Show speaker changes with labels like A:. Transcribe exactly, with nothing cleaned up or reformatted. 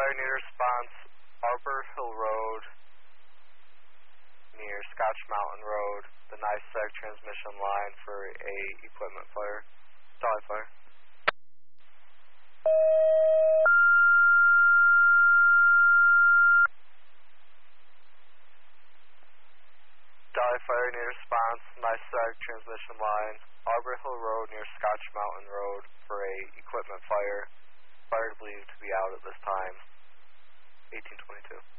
A: Fire need response, Arbor Hill Road, near Scotch Mountain Road, the NYSEG transmission line for a equipment fire. Dolly Fire. Dolly Fire need response, NYSEG transmission line, Arbor Hill Road near Scotch Mountain Road for a equipment fire. Fire believed to be out at this time, eighteen twenty-two.